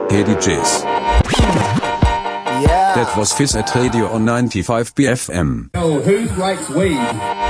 Hey DJs. Yeah. That was Fizz at Radio on 95 BFM. Oh, who likes weed?